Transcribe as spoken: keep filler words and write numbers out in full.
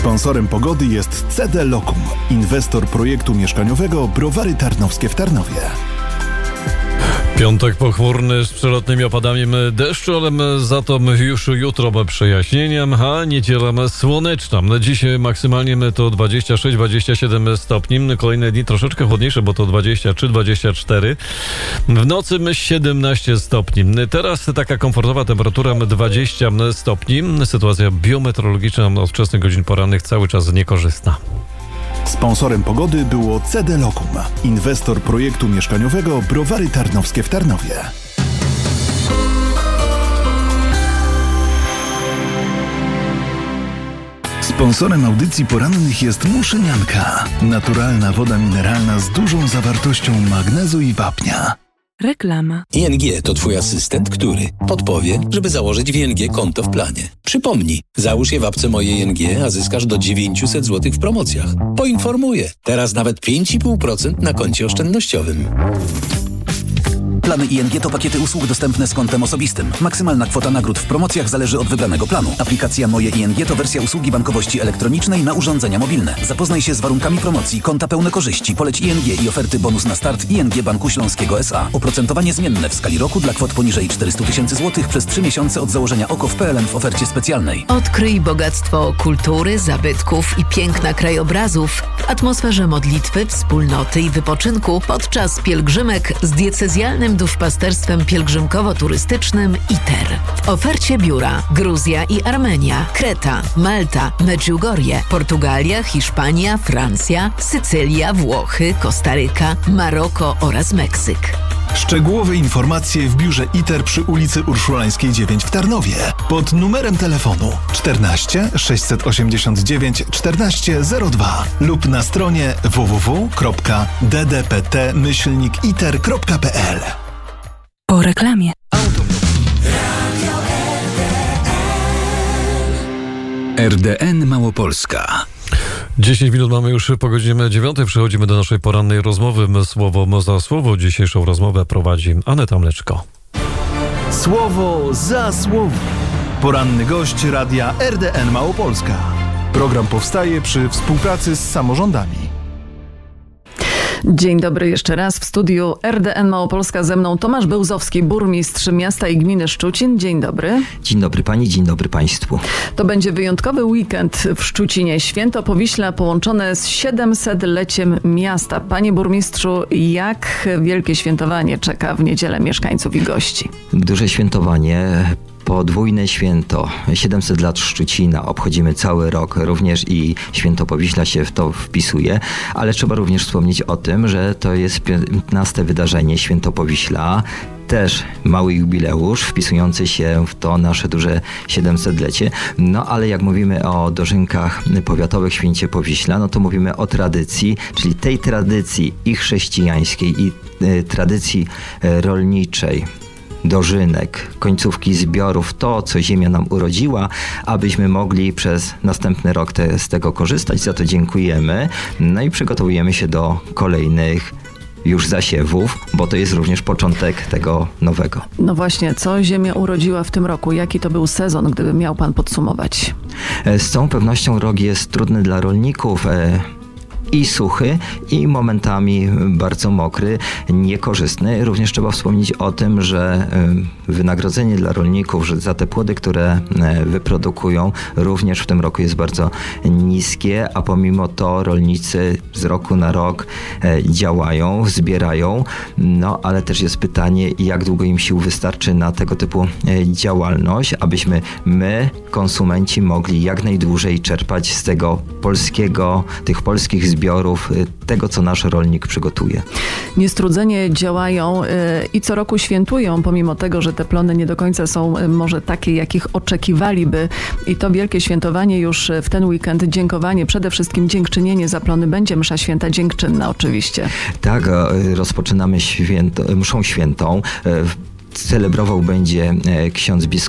Sponsorem pogody jest C D Lokum, inwestor projektu mieszkaniowego Browary Tarnowskie w Tarnowie. Piątek pochmurny z przelotnymi opadami deszczu, ale za to już jutro przejaśnienia, a niedziela słoneczna. Dzisiaj maksymalnie to dwadzieścia sześć dwadzieścia siedem stopni. Kolejne dni troszeczkę chłodniejsze, bo to dwadzieścia trzy dwadzieścia cztery. W nocy siedemnaście stopni. Teraz taka komfortowa temperatura dwadzieścia stopni. Sytuacja biometeorologiczna od wczesnych godzin porannych cały czas niekorzystna. Sponsorem pogody było C D Lokum, inwestor projektu mieszkaniowego Browary Tarnowskie w Tarnowie. Sponsorem audycji porannych jest Muszynianka, naturalna woda mineralna z dużą zawartością magnezu i wapnia. Reklama. I N G to twój asystent, który podpowie, żeby założyć w I N G konto w planie. Przypomnij, załóż je w apce Moje I N G, a zyskasz do dziewięćset złotych w promocjach. Poinformuję, teraz nawet pięć i pół procent na koncie oszczędnościowym. Plany I N G to pakiety usług dostępne z kontem osobistym. Maksymalna kwota nagród w promocjach zależy od wybranego planu. Aplikacja Moje I N G to wersja usługi bankowości elektronicznej na urządzenia mobilne. Zapoznaj się z warunkami promocji, konta pełne korzyści, poleć I N G i oferty bonus na start I N G Banku Śląskiego S A. Oprocentowanie zmienne w skali roku dla kwot poniżej czterysta tysięcy złotych przez trzy miesiące od założenia O K O w P L N w ofercie specjalnej. Odkryj bogactwo kultury, zabytków i piękna krajobrazów w atmosferze modlitwy, wspólnoty i wypoczynku podczas pielgrzymek z diecezjalnym duszpasterstwem pielgrzymkowo-turystycznym I T E R. W ofercie biura Gruzja i Armenia, Kreta, Malta, Medjugorje, Portugalia, Hiszpania, Francja, Sycylia, Włochy, Kostaryka, Maroko oraz Meksyk. Szczegółowe informacje w biurze I T E R przy ulicy Urszulańskiej dziewięć w Tarnowie pod numerem telefonu czternaście sześćset osiemdziesiąt dziewięć czternaście zero dwa lub na stronie w w w kropka d d p t myślnik i t e r kropka p l. Po reklamie. R D N Małopolska. dziesięć minut mamy już po godzinie dziewiątej. Przechodzimy do naszej porannej rozmowy. Słowo za słowo. Dzisiejszą rozmowę prowadzi Aneta Mleczko. Słowo za słowo. Poranny gość radia R D N Małopolska. Program powstaje przy współpracy z samorządami. Dzień dobry jeszcze raz. W studiu R D N Małopolska ze mną Tomasz Bełzowski, burmistrz miasta i gminy Szczucin. Dzień dobry. Dzień dobry pani, dzień dobry państwu. To będzie wyjątkowy weekend w Szczucinie. Święto Powiśla połączone z siedemsetleciem miasta. Panie burmistrzu, jak wielkie świętowanie czeka w niedzielę mieszkańców i gości? Duże świętowanie. Podwójne święto, siedemset lat Szczucina, obchodzimy cały rok, również i Święto Powiśla się w to wpisuje, ale trzeba również wspomnieć o tym, że to jest piętnaste wydarzenie Święto Powiśla, też mały jubileusz wpisujący się w to nasze duże siedemsetlecie. No ale jak mówimy o dożynkach powiatowych Święcie Powiśla, no to mówimy o tradycji, czyli tej tradycji i chrześcijańskiej, i y, tradycji y, rolniczej. Dożynek, końcówki zbiorów, to co ziemia nam urodziła, abyśmy mogli przez następny rok te, z tego korzystać. Za to dziękujemy. No i przygotowujemy się do kolejnych już zasiewów, bo to jest również początek tego nowego. No właśnie, co ziemia urodziła w tym roku? Jaki to był sezon, gdyby miał pan podsumować? Z całą pewnością rok jest trudny dla rolników. I suchy, i momentami bardzo mokry, niekorzystny. Również trzeba wspomnieć o tym, że wynagrodzenie dla rolników że za te płody, które wyprodukują, również w tym roku jest bardzo niskie, a pomimo to rolnicy z roku na rok działają, zbierają, no ale też jest pytanie, jak długo im sił wystarczy na tego typu działalność, abyśmy my, konsumenci, mogli jak najdłużej czerpać z tego polskiego, tych polskich zbiorów, zbiorów, tego, co nasz rolnik przygotuje. Niestrudzenie działają i co roku świętują, pomimo tego, że te plony nie do końca są może takie, jakich oczekiwaliby. I to wielkie świętowanie już w ten weekend, dziękowanie, przede wszystkim dziękczynienie za plony. Będzie msza święta dziękczynna oczywiście. Tak, rozpoczynamy święto, mszą świętą. Celebrował będzie ksiądz biskup